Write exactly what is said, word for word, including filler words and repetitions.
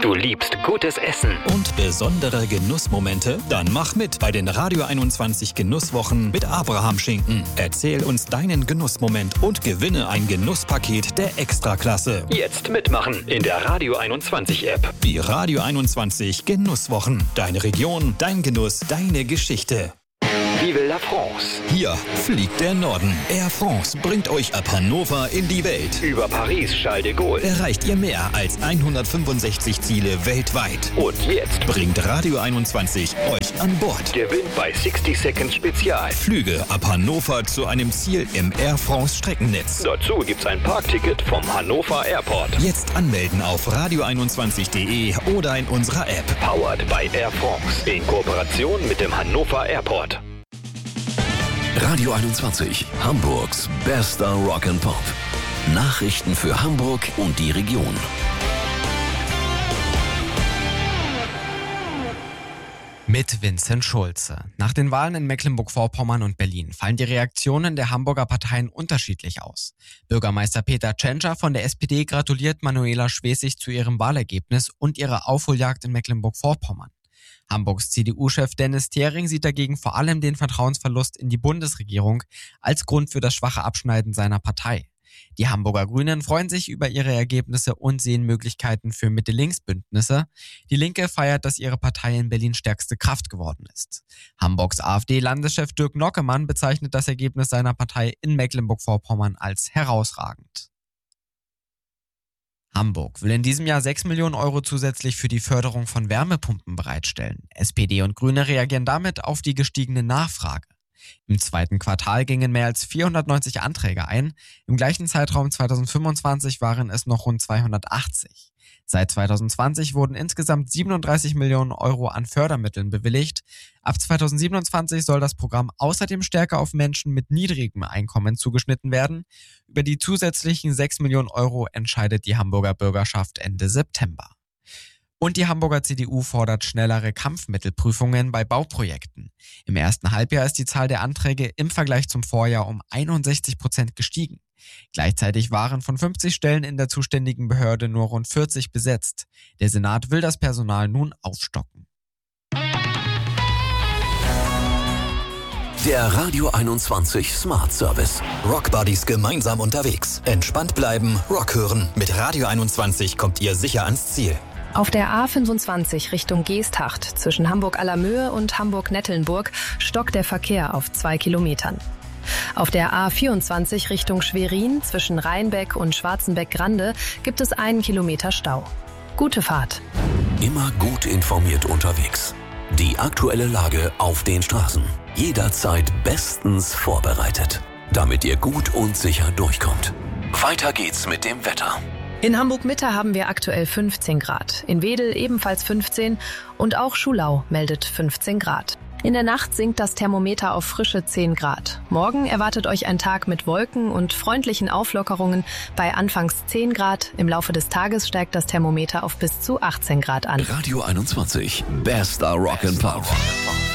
Du liebst gutes Essen und besondere Genussmomente? Dann mach mit bei den Radio einundzwanzig Genusswochen mit Abraham Schinken. Erzähl uns deinen Genussmoment und gewinne ein Genusspaket der Extraklasse. Jetzt mitmachen in der Radio einundzwanzig App. Die Radio einundzwanzig Genusswochen. Deine Region, dein Genuss, deine Geschichte. Vive la France. Hier fliegt der Norden. Air France bringt euch ab Hannover in die Welt. Über Paris, Charles de Gaulle erreicht ihr mehr als hundertfünfundsechzig Ziele weltweit. Und jetzt bringt Radio einundzwanzig euch an Bord. Gewinnt bei sixty Seconds Spezial Flüge ab Hannover zu einem Ziel im Air France Streckennetz. Dazu gibt's ein Parkticket vom Hannover Airport. Jetzt anmelden auf radio einundzwanzig punkt de oder in unserer App. Powered by Air France. In Kooperation mit dem Hannover Airport. Radio einundzwanzig, Hamburgs bester Rock and Pop. Nachrichten für Hamburg und die Region. Mit Vincent Schulze. Nach den Wahlen in Mecklenburg-Vorpommern und Berlin fallen die Reaktionen der Hamburger Parteien unterschiedlich aus. Bürgermeister Peter Tschentscher von der S P D gratuliert Manuela Schwesig zu ihrem Wahlergebnis und ihrer Aufholjagd in Mecklenburg-Vorpommern. Hamburgs C D U-Chef Dennis Thering sieht dagegen vor allem den Vertrauensverlust in die Bundesregierung als Grund für das schwache Abschneiden seiner Partei. Die Hamburger Grünen freuen sich über ihre Ergebnisse und sehen Möglichkeiten für Mitte-Links-Bündnisse. Die Linke feiert, dass ihre Partei in Berlin stärkste Kraft geworden ist. Hamburgs AfD-Landeschef Dirk Nockemann bezeichnet das Ergebnis seiner Partei in Mecklenburg-Vorpommern als herausragend. Hamburg will in diesem Jahr sechs Millionen Euro zusätzlich für die Förderung von Wärmepumpen bereitstellen. S P D und Grüne reagieren damit auf die gestiegene Nachfrage. Im zweiten Quartal gingen mehr als vierhundertneunzig Anträge ein. Im gleichen Zeitraum zweitausendfünfundzwanzig waren es noch rund zweihundertachtzig. Seit zweitausendzwanzig wurden insgesamt siebenunddreißig Millionen Euro an Fördermitteln bewilligt. Ab zweitausendsiebenundzwanzig soll das Programm außerdem stärker auf Menschen mit niedrigem Einkommen zugeschnitten werden. Über die zusätzlichen sechs Millionen Euro entscheidet die Hamburger Bürgerschaft Ende September. Und die Hamburger C D U fordert schnellere Kampfmittelprüfungen bei Bauprojekten. Im ersten Halbjahr ist die Zahl der Anträge im Vergleich zum Vorjahr um einundsechzig Prozent gestiegen. Gleichzeitig waren von fünfzig Stellen in der zuständigen Behörde nur rund vierzig besetzt. Der Senat will das Personal nun aufstocken. Der Radio einundzwanzig Smart Service. Rock Buddies gemeinsam unterwegs. Entspannt bleiben, Rock hören. Mit Radio einundzwanzig kommt ihr sicher ans Ziel. Auf der A fünfundzwanzig Richtung Geesthacht zwischen Hamburg-Allermöhe und Hamburg-Nettelnburg stockt der Verkehr auf zwei Kilometern. Auf der A vierundzwanzig Richtung Schwerin zwischen Rheinbeck und Schwarzenbeck-Grande gibt es einen Kilometer Stau. Gute Fahrt. Immer gut informiert unterwegs. Die aktuelle Lage auf den Straßen. Jederzeit bestens vorbereitet, damit ihr gut und sicher durchkommt. Weiter geht's mit dem Wetter. In Hamburg-Mitte haben wir aktuell fünfzehn Grad, in Wedel ebenfalls fünfzehn und auch Schulau meldet fünfzehn Grad. In der Nacht sinkt das Thermometer auf frische zehn Grad. Morgen erwartet euch ein Tag mit Wolken und freundlichen Auflockerungen bei anfangs zehn Grad. Im Laufe des Tages steigt das Thermometer auf bis zu achtzehn Grad an. Radio einundzwanzig, bester Rock and Pop.